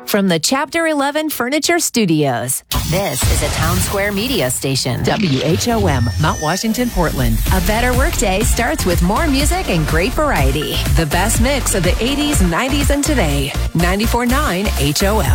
From the Chapter 11 Furniture Studios, this is a Town Square Media Station. WHOM, Mount Washington, Portland. A better workday starts with more music and great variety. The best mix of the 80s, 90s, and today. 94.9 HOM.